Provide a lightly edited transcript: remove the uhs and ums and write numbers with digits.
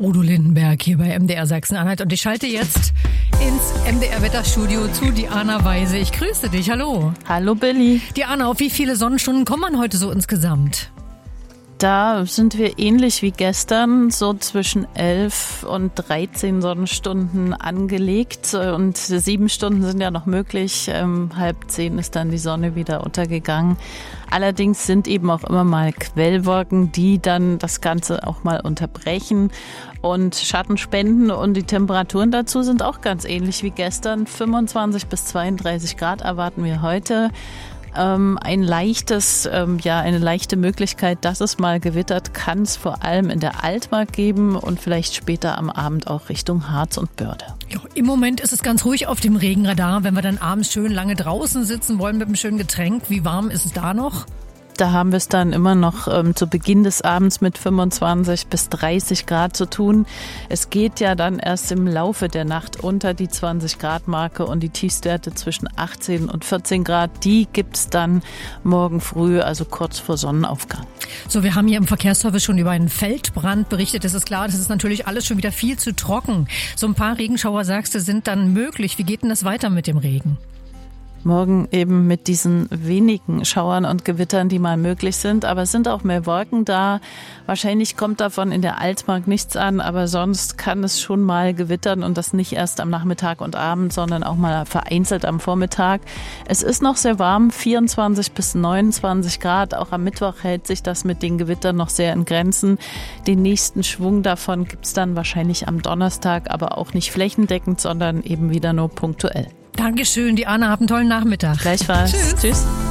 Udo Lindenberg hier bei MDR Sachsen-Anhalt und ich schalte jetzt ins MDR-Wetterstudio zu Diana Weise. Ich grüße dich, hallo. Hallo Billy. Diana, auf wie viele Sonnenstunden kommt man heute so insgesamt? Da sind wir ähnlich wie gestern, so zwischen 11 und 13 Sonnenstunden angelegt und 7 Stunden sind ja noch möglich. 9:30 ist dann die Sonne wieder untergegangen. Allerdings sind eben auch immer mal Quellwolken, die dann das Ganze auch mal unterbrechen und Schatten spenden und die Temperaturen dazu sind auch ganz ähnlich wie gestern. 25 bis 32 Grad erwarten wir heute. Eine leichte Möglichkeit, dass es mal gewittert, kann es vor allem in der Altmark geben und vielleicht später am Abend auch Richtung Harz und Börde. Ja, im Moment ist es ganz ruhig auf dem Regenradar, wenn wir dann abends schön lange draußen sitzen wollen mit einem schönen Getränk. Wie warm ist es da noch? Da haben wir es dann immer noch zu Beginn des Abends mit 25 bis 30 Grad zu tun. Es geht ja dann erst im Laufe der Nacht unter die 20 Grad Marke und die Tiefstwerte zwischen 18 und 14 Grad, die gibt's dann morgen früh, also kurz vor Sonnenaufgang. So, wir haben hier im Verkehrsservice schon über einen Feldbrand berichtet. Es ist klar, das ist natürlich alles schon wieder viel zu trocken. So ein paar Regenschauer, sagst du, sind dann möglich. Wie geht denn das weiter mit dem Regen? Morgen eben mit diesen wenigen Schauern und Gewittern, die mal möglich sind. Aber es sind auch mehr Wolken da. Wahrscheinlich kommt davon in der Altmark nichts an, aber sonst kann es schon mal gewittern und das nicht erst am Nachmittag und Abend, sondern auch mal vereinzelt am Vormittag. Es ist noch sehr warm, 24 bis 29 Grad. Auch am Mittwoch hält sich das mit den Gewittern noch sehr in Grenzen. Den nächsten Schwung davon gibt's dann wahrscheinlich am Donnerstag, aber auch nicht flächendeckend, sondern eben wieder nur punktuell. Dankeschön, Diana, hab einen tollen Nachmittag. Gleichfalls. Tschüss. Tschüss.